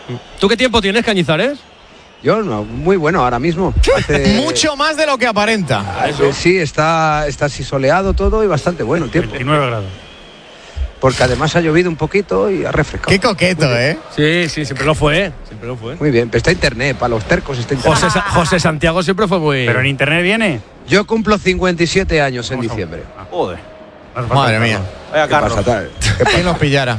¿Tú qué tiempo tienes, Cañizares? Yo no, muy bueno ahora mismo. Mucho más de lo que aparenta. Sí, está así soleado todo y bastante bueno el tiempo. 29 grados. Porque además ha llovido un poquito y ha refrescado. Qué coqueto, ¿eh? Sí, siempre lo fue. Muy bien, pero está internet, para los tercos está internet. José Santiago siempre fue muy... ¿Pero en internet viene? Yo cumplo 57 años en diciembre. Joder. Madre mía. ¿Qué pasa, tal? ¿Quién los pillara?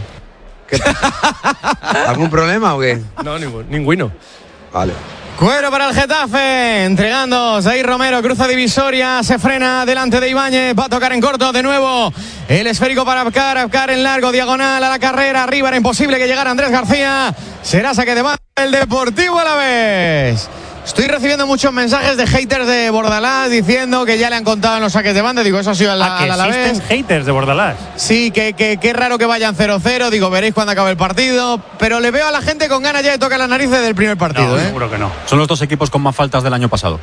¿Algún problema o qué? No, ninguno. Vale. Cuero para el Getafe, entregando Zair Romero, cruza divisoria, se frena delante de Ibáñez, va a tocar en corto de nuevo, el esférico para Abkar en largo, diagonal a la carrera, arriba era imposible que llegara Andrés García, será saque de banda el Deportivo Alavés. Estoy recibiendo muchos mensajes de haters de Bordalás diciendo que ya le han contado en los saques de banda. Digo, eso ha sido al Alavés. ¿Existen haters de Bordalás? Sí, que raro que vayan 0-0. Digo, veréis cuando acabe el partido. Pero le veo a la gente con ganas ya de tocar las narices del primer partido. No, seguro que no. Son los dos equipos con más faltas del año pasado.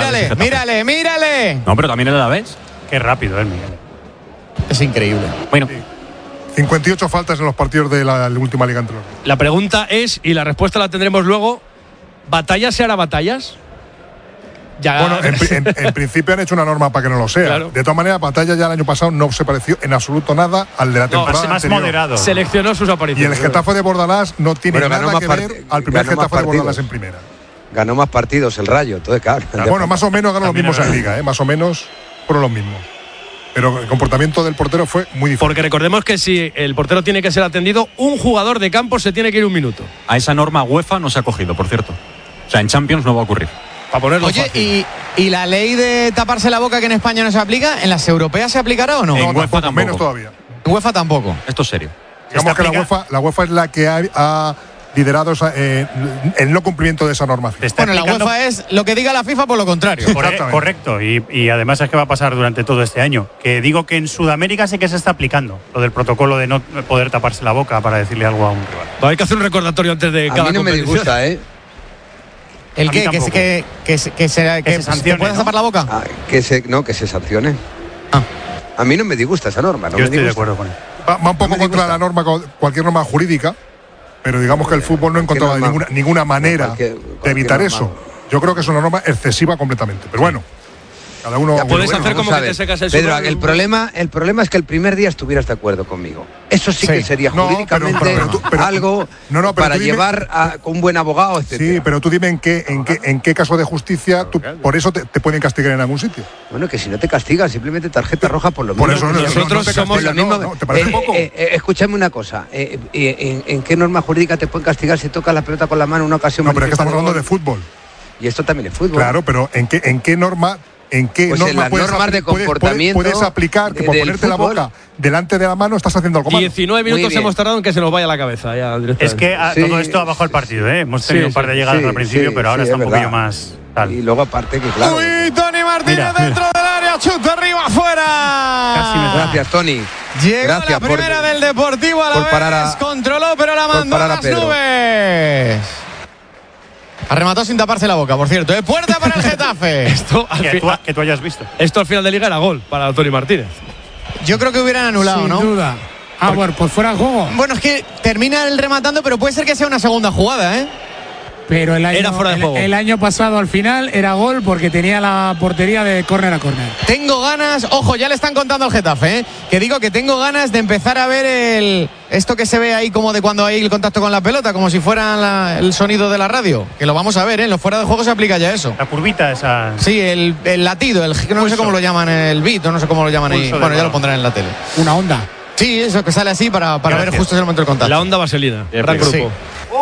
Mírale. No, pero también el Alavés. Qué rápido, Miguel. Es increíble. Bueno. 58 faltas en los partidos de la última Liga entre los dos. La pregunta es, y la respuesta la tendremos luego, ¿Batallas se hará Batallas? Ya. Bueno, en principio han hecho una norma para que no lo sea. Claro. De todas maneras, Batalla ya el año pasado no se pareció en absoluto nada al de la temporada más anterior. moderado. Seleccionó sus Y apariciones. el Getafe de Bordalás no tiene nada que ver al primer Getafe de Bordalás en primera. Ganó más partidos el Rayo, entonces claro. Bueno, más o menos ganó los mismos en Liga, más o menos fueron los mismos. Pero el comportamiento del portero fue muy diferente. Porque recordemos que si el portero tiene que ser atendido, un jugador de campo se tiene que ir un minuto. A esa norma UEFA no se ha cogido, por cierto. O sea, en Champions no va a ocurrir. Para ponerlo Oye, fácil. ¿y la ley de taparse la boca que en España no se aplica? ¿En las europeas se aplicará o no? En UEFA tampoco. Menos todavía. En UEFA tampoco. Esto es serio. Digamos que la UEFA es la que ha liderado el no cumplimiento de esa normación. Bueno, la UEFA es lo que diga la FIFA por lo contrario. Correcto. Y además es que va a pasar durante todo este año. Que digo que en Sudamérica sí que se está aplicando lo del protocolo de no poder taparse la boca para decirle algo a un rival. Hay que hacer un recordatorio antes de cada A mí no me competición. disgusta, ¿eh? ¿El A mí qué? tampoco. ¿Que se sancione, puedas ¿no? tapar la boca? Que se sancione. Ah. A mí no me disgusta esa norma. No Yo me estoy de disgusta. acuerdo con él. Va un poco me contra disgusta. la norma, cualquier norma jurídica, pero digamos que el fútbol no encontraba ninguna manera cualquier de evitar norma. eso. Yo creo que es una norma excesiva completamente. Pero bueno, cada uno. Ya, puedes bueno, hacer como vamos que a te secas el Pedro, sudor. el problema es que el primer día estuvieras de acuerdo conmigo. Eso sí que sería No, jurídicamente pero algo pero para tú dime- llevar con un buen abogado, etc. Sí, pero tú dime en qué caso de justicia por eso te pueden castigar en algún sitio. Bueno, que si no te castigan, simplemente tarjeta roja por lo Por mismo. eso nosotros te somos castigan, lo mismo. ¿Te parece poco? Escúchame una cosa. ¿En qué norma jurídica te pueden castigar si tocas la pelota con la mano en una ocasión? No, pero es que estamos hablando de manifiesta fútbol. gol? Y esto también es fútbol. Claro, pero ¿en qué norma? ¿En qué Pues en norma las normas de puedes comportamiento aplicar que por del ponerte la fútbol? boca delante de la mano estás haciendo algo malo? 19 minutos Muy bien. hemos tardado en que se nos vaya la cabeza. Ya, Es que Sí. todo esto ha bajado el partido, ¿eh? Hemos tenido un par de llegadas al principio, pero ahora sí, está un es poquillo verdad. más tal. Y luego aparte que claro. Uy, Tony Martínez Mira, dentro del área, chuta arriba, afuera. Casi me da. Gracias, Tony. Llegó Gracias la primera del Deportivo a la por parar vez, a- controló, pero la por mandó a parar a las Pedro. nubes. Arremató sin taparse la boca, por cierto. Puerta para el Getafe. Que tú hayas visto. Esto al final de liga era gol para Tony Martínez. Yo creo que hubieran anulado, Sin ¿no? duda. Bueno, pues fuera de juego. Bueno, es que termina el rematando, pero puede ser que sea una segunda jugada, ¿eh? Pero Era fuera de juego. el año pasado al final era gol porque tenía la portería de córner a córner. Tengo ganas, ojo, ya le están contando al Getafe, ¿eh? Que digo que tengo ganas de empezar a ver esto que se ve ahí como de cuando hay el contacto con la pelota, como si fuera el sonido de la radio. Que lo vamos a ver, ¿eh? En los fuera de juego se aplica ya eso. La curvita esa. Sí, el latido, no sé Pulso. cómo lo llaman, el beat, o no sé cómo lo llaman ahí. Pulso del Bueno, ya lo balón. pondrán en la tele. Una onda. Sí, eso que sale así para ver Gracias. justo en el momento del contacto. La onda vaselina. Gran Sí. grupo.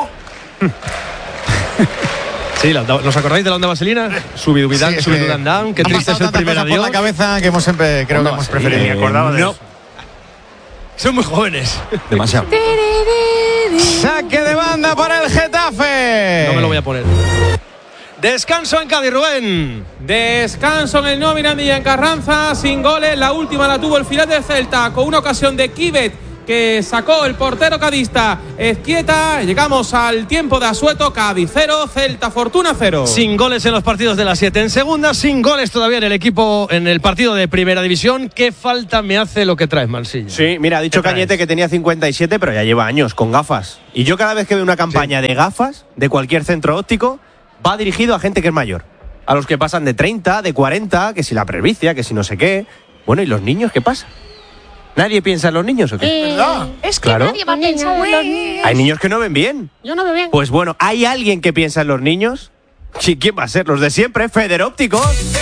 Sí, ¿nos acordáis de la onda vaselina? Subidubidán, Sí, es subidudán down. Qué han triste es pasado el primer tantas cosas por adiós. la cabeza que hemos siempre, creo que hemos preferido. Me acordaba de no. eso. Son muy jóvenes. Demasiado. Saque de banda para el Getafe. No me lo voy a poner. Descanso en Cádiz, Rubén. Descanso en el Nuevo Mirandilla en Carranza, sin goles. La última la tuvo el final del Celta con una ocasión de Kivet que sacó el portero cadista Ezquieta. Llegamos al tiempo de asueto. Cádiz 0, Celta Fortuna 0. Sin goles en los partidos de las 7 en segunda, sin goles todavía en el equipo, en el partido de primera división. ¿Qué falta me hace lo que traes, Mansilla? Sí, mira, ha dicho Cañete que tenía 57, pero ya lleva años con gafas. Y yo cada vez que veo una campaña de gafas de cualquier centro óptico, va dirigido a gente que es mayor. A los que pasan de 30, de 40, que si la presbicia, que si no sé qué. Bueno, ¿y los niños qué pasa? ¿Nadie piensa en los niños o qué? ¿Verdad? Es que nadie va a pensar en los niños. Hay niños que no ven bien. Yo no veo bien. Pues bueno, ¿hay alguien que piensa en los niños? Sí, ¿quién va a ser? Los de siempre, Federópticos.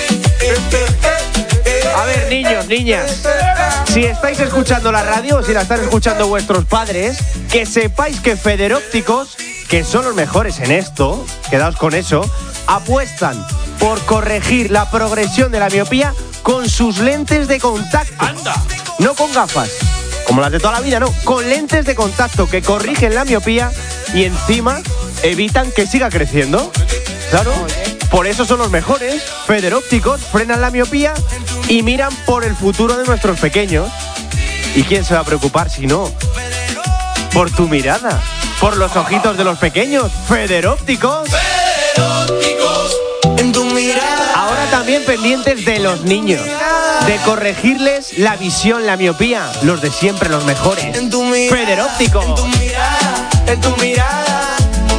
A ver, niños, niñas, si estáis escuchando la radio o si la están escuchando vuestros padres, que sepáis que Federópticos, que son los mejores en esto, quedaos con eso, apuestan por corregir la progresión de la miopía con sus lentes de contacto. ¡Anda! No con gafas, como las de toda la vida, no, con lentes de contacto que corrigen la miopía y encima evitan que siga creciendo. Claro, por eso son los mejores. Federópticos frenan la miopía y miran por el futuro de nuestros pequeños. ¿Y quién se va a preocupar si no? Por tu mirada, por los ojitos de los pequeños. Federópticos. Federópticos en tu mirada. Ahora también pendientes de los niños, de corregirles la visión, la miopía. Los de siempre, los mejores. Federópticos. En tu mirada, en tu mirada.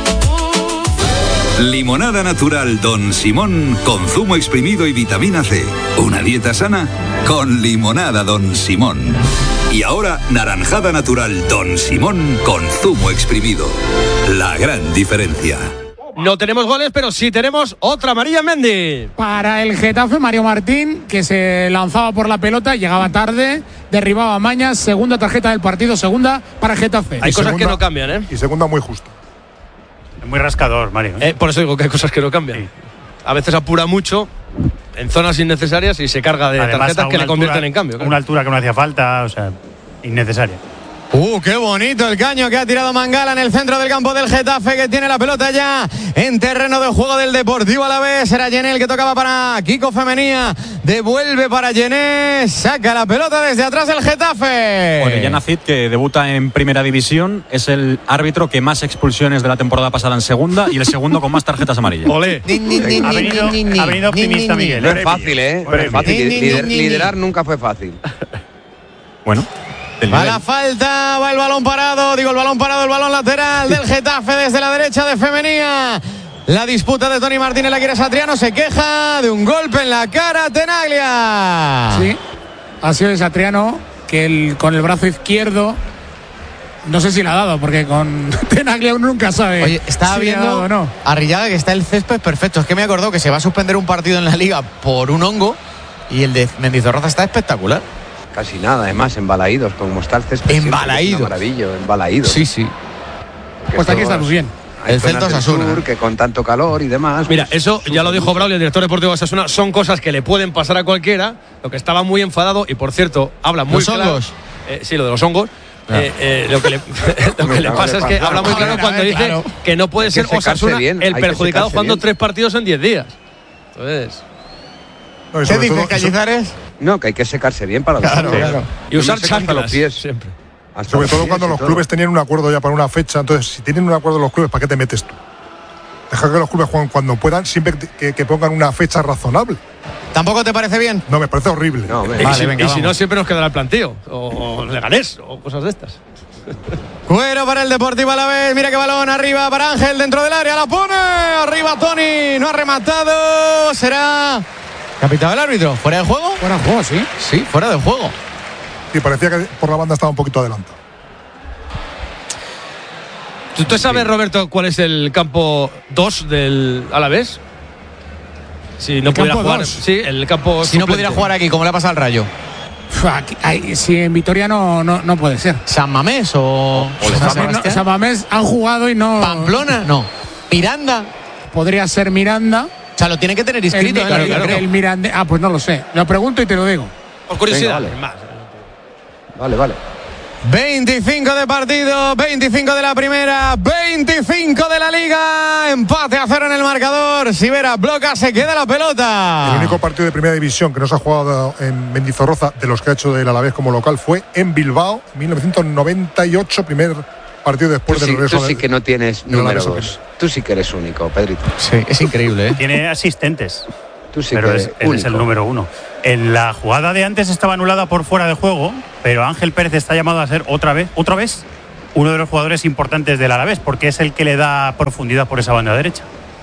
Limonada natural Don Simón con zumo exprimido y vitamina C. Una dieta sana con limonada Don Simón. Y ahora naranjada natural Don Simón con zumo exprimido. La gran diferencia. No tenemos goles, pero sí tenemos otra amarilla en Mendy. Para el Getafe, Mario Martín, que se lanzaba por la pelota, llegaba tarde, derribaba a Mañas, segunda tarjeta del partido, segunda para el Getafe. Hay cosas que no cambian, ¿eh? Y segunda muy justa. Muy rascador, Mario. Por eso digo que hay cosas que no cambian. Sí. A veces apura mucho en zonas innecesarias y se carga de tarjetas que le convierten en cambio. Claro. Una altura que no hacía falta, o sea, innecesaria. Qué bonito el caño que ha tirado Mangala en el centro del campo del Getafe, que tiene la pelota ya en terreno de juego del Deportivo Alavés. Era Yené el que tocaba para Kiko Femenía. Devuelve para Yené. Saca la pelota desde atrás el Getafe. Orellana Cid, que debuta en primera división, es el árbitro que más expulsiones de la temporada pasada en segunda y el segundo con más tarjetas amarillas. ¡Olé! Ha venido optimista Miguel. No es fácil, ¿eh? No es fácil. Liderar nunca fue fácil. Bueno. Va la falta, va el balón parado, el balón lateral del Getafe desde la derecha de Femenía. La disputa de Tony Martínez, la quiere Satriano, se queja de un golpe en la cara, Tenaglia. Sí, ha sido de Satriano, que con el brazo izquierdo, no sé si le ha dado, porque con Tenaglia uno nunca sabe. Oye, estaba si viendo o no. Arrillaga que está el césped perfecto. Es que me acordó que se va a suspender un partido en la Liga por un hongo y el de Mendizorroza está espectacular. Casi nada, además, embalaídos, como está el césped. Embalaídos. Maravilloso, embalaídos. Sí, sí. Pues aquí está muy bien. El Celta Osasuna. Que con tanto calor y demás. Mira, eso ya lo dijo Braulio, el director deportivo de Osasuna, son cosas que le pueden pasar a cualquiera. Lo que estaba muy enfadado y, por cierto, habla muy ¿Los claro. hongos? Sí, lo de los hongos. Lo que le pasa es que habla muy claro cuando dice que no puede ser Osasuna el perjudicado jugando 3 partidos en 10 días. Entonces, ¿qué dices, Cañizares? No, que hay que secarse bien para claro. Y usar chanclas los pies siempre. Sobre todo cuando los clubes tenían un acuerdo ya para una fecha. Entonces, si tienen un acuerdo los clubes, ¿para qué te metes tú? Deja que los clubes jueguen cuando puedan, siempre que pongan una fecha razonable. ¿Tampoco te parece bien? No, me parece horrible. No, y si no, siempre nos quedará el planteo. O Leganés, o cosas de estas. Cuero para el Deportivo Alavés. Mira qué balón arriba para Ángel dentro del área. La pone. Arriba Tony. No ha rematado. Será capitán del árbitro. ¿Fuera de juego? Fuera de juego, sí. Sí, fuera de juego. Sí, parecía que por la banda estaba un poquito adelantado. ¿Tú sabes, Roberto, cuál es el campo 2 del Alavés? Si no pudiera jugar. 2. Sí, el campo. Si no pudiera jugar aquí, como le ha pasado al Rayo. Si en Vitoria no puede ser. ¿San Mamés o San Mamés han jugado y no. ¿Pamplona? No. ¿Miranda? Podría ser Miranda. O sea, lo tiene que tener inscrito. El Miranda. Pues no lo sé. Lo pregunto y te lo digo. Por curiosidad. Venga, vale. 25 de partido, 25 de la primera, 25 de la Liga. Empate a 0 en el marcador. Sivera bloca, se queda la pelota. El único partido de primera división que no se ha jugado en Mendizorroza de los que ha hecho del Alavés como local fue en Bilbao, 1998, primer partido después del regreso. Tú sí que no tienes número 2. Tú sí que eres único, Pedrito. Sí, es increíble, ¿eh? Tiene asistentes. Tú sí pero que él es el número 1. En la jugada de antes estaba anulada por fuera de juego, pero Ángel Pérez está llamado a ser otra vez, uno de los jugadores importantes del Alavés, porque es el que le da profundidad por esa banda derecha.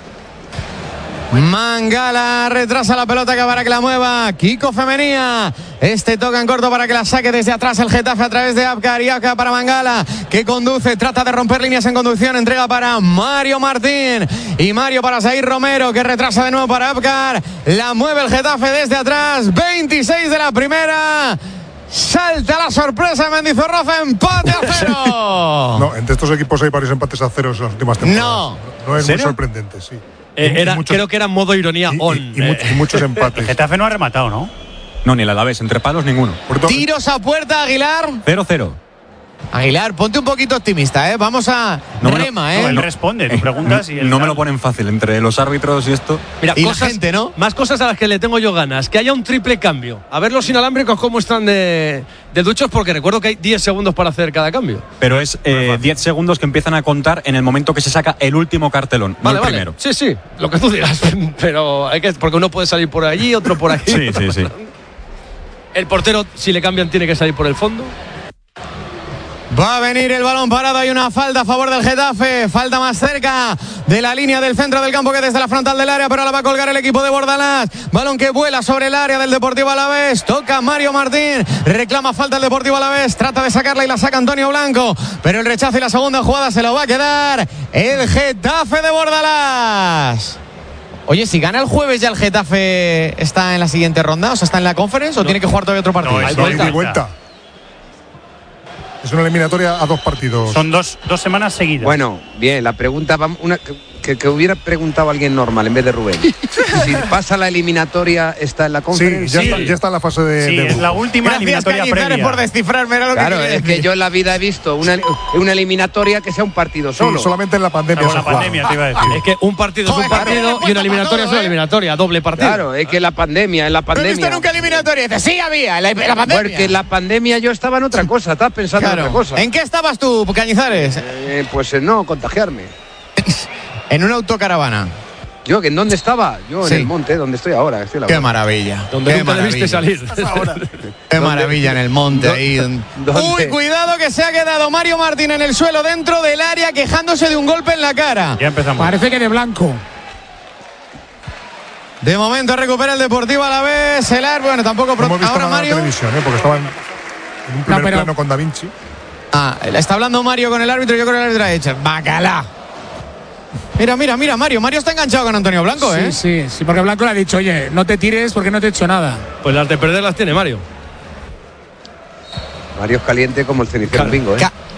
Mangala retrasa la pelota que para que la mueva Kiko Femenía. Este toca en corto para que la saque desde atrás el Getafe a través de Abkar, y Abkar para Mangala, que conduce, trata de romper líneas en conducción, entrega para Mario Martín y Mario para Zair Romero, que retrasa de nuevo para Abkar, la mueve el Getafe desde atrás, 26 de la primera. Salta la sorpresa, Mendizorroza, empate a 0. No, entre estos equipos hay varios empates a 0 en las últimas temporadas. No es muy sorprendente, sí. Creo que era modo ironía y muchos empates. El Getafe no ha rematado, ¿no? No, ni el Alavés, entre palos ninguno. Tiros a puerta, Aguilar. 0-0. Aguilar, ponte un poquito optimista, ¿eh? Vamos a rema, ¿eh? No, él responde, tú preguntas y no me lo ponen fácil entre los árbitros y esto. Mira, y cosas, la gente, ¿no? Más cosas a las que le tengo yo ganas. Que haya un triple cambio. A ver los inalámbricos cómo están de duchos, porque recuerdo que hay 10 segundos para hacer cada cambio. Pero es 10 segundos que empiezan a contar en el momento que se saca el último cartelón, no el primero. Sí, lo que tú digas. Pero hay que, porque uno puede salir por allí, otro por aquí. Sí. El portero, si le cambian, tiene que salir por el fondo. Va a venir el balón parado, hay una falta a favor del Getafe, falta más cerca de la línea del centro del campo que desde la frontal del área, pero la va a colgar el equipo de Bordalás. Balón que vuela sobre el área del Deportivo Alavés, toca Mario Martín, reclama falta el Deportivo Alavés, trata de sacarla y la saca Antonio Blanco, pero el rechazo y la segunda jugada se lo va a quedar el Getafe de Bordalás. Oye, si gana el jueves ya el Getafe está en la siguiente ronda, o sea, está en la Conference, o tiene que jugar todavía otro partido. No, hay vuelta. Es una eliminatoria a 2 partidos. Son dos semanas seguidas. Bueno, bien, la pregunta que hubiera preguntado alguien normal en vez de Rubén. Si pasa la eliminatoria, ¿está en la Conference? Sí, ya está en la fase de... Sí, es la última eliminatoria previa. Por descifrarme, era lo claro, que es que yo en la vida he visto una eliminatoria que sea un partido solo. Sí, solamente en la pandemia. En la pandemia te iba a decir. Es que un partido es un partido y una eliminatoria es una eliminatoria, doble partido. Claro, es que en la pandemia. ¿No he visto nunca eliminatoria? Dice, sí había, en la pandemia. Porque en la pandemia yo estaba en otra cosa, estaba pensando en otra cosa. ¿En qué estabas tú, Cañizares? Pues en no contagiarme. En una autocaravana. ¿Yo? ¿En dónde estaba? Yo en el monte, donde estoy ahora. Qué maravilla. Donde nunca debiste salir. Qué maravilla en el monte ahí. Uy, cuidado que se ha quedado Mario Martín en el suelo dentro del área quejándose de un golpe en la cara. Ya empezamos. Parece que de blanco. De momento recupera el Deportivo Alavés. El árbitro, bueno, tampoco ahora Mario. Porque estaba en un primer plano con Da Vinci. Está hablando Mario con el árbitro. Yo creo que el árbitro ha dicho bacalá. Mira, Mario está enganchado con Antonio Blanco, ¿eh? Sí, porque Blanco le ha dicho, oye, no te tires porque no te he hecho nada. Pues las de perder las tiene Mario. Mario es caliente como el cenicero bingo,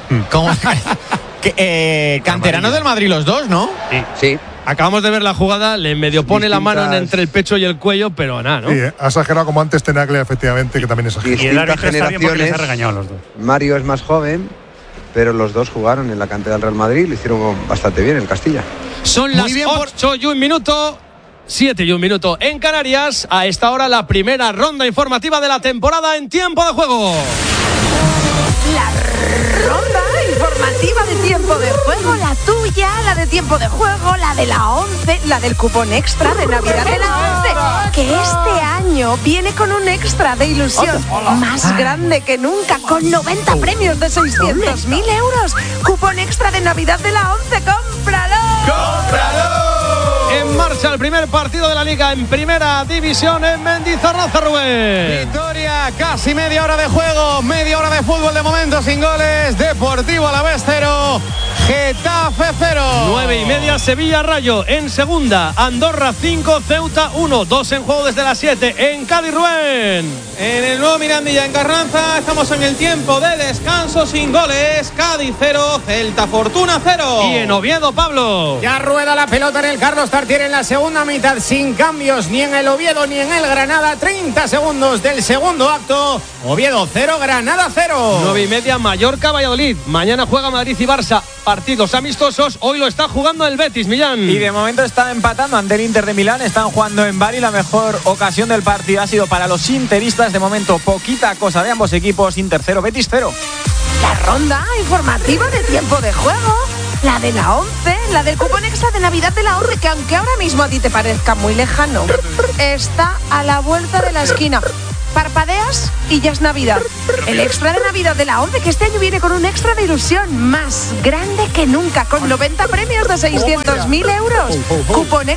¿eh? Canteranos del Madrid los dos, ¿no? Sí. Acabamos de ver la jugada, le medio pone la mano entre el pecho y el cuello, pero nada, ¿no? Sí, ha exagerado como antes Tenaglia, efectivamente, que también es exagerado. Y el árbitro está bien porque les ha regañado a los dos. Mario es más joven, pero los dos jugaron en la cantera del Real Madrid y lo hicieron bastante bien en Castilla. Son las 8 y 1 minuto, 7 y 1 minuto en Canarias. A esta hora la primera ronda informativa de la temporada en Tiempo de Juego. La ronda informativa de Tiempo de Juego, la tuya, la de Tiempo de Juego, la de la 11, la del cupón extra de Navidad de la 11, que este año viene con un extra de ilusión más grande que nunca, con 90 premios de 600.000 euros. Cupón extra de Navidad de la 11, ¡cómpralo! ¡Cómpralo! En marcha el primer partido de la Liga en Primera División en Mendizorroza, Rubén. Victoria, casi media hora de juego, media hora de fútbol de momento sin goles. Deportivo Alavés 0, Getafe 0. 9:30 Sevilla Rayo. En segunda, Andorra 5, Ceuta 1. 2 en juego desde las 7 en Cádiz, Rubén. En el nuevo Mirandilla en Carranza estamos en el tiempo de descanso sin goles. Cádiz 0, Celta Fortuna 0. Y en Oviedo, Pablo. Ya rueda la pelota en el Carlos Tartiere en la segunda mitad sin cambios ni en el Oviedo ni en el Granada. 30 segundos del segundo acto. Oviedo 0, Granada 0. 9:30, Mallorca, Valladolid. Mañana juega Madrid y Barça. Partidos amistosos. Hoy lo está jugando el Betis, Millán. Y de momento está empatando ante el Inter de Milán. Están jugando en Bari. La mejor ocasión del partido ha sido para los interistas. De momento, poquita cosa de ambos equipos. Inter 0, Betis 0. La ronda informativa de tiempo de juego. La de la 11, la del cupón extra de Navidad de la 11, que aunque ahora mismo a ti te parezca muy lejano, está a la vuelta de la esquina. Parpadeas y ya es Navidad. El extra de Navidad de la 11, que este año viene con un extra de ilusión más grande que nunca, con 90 premios de 600.000 euros. Cupón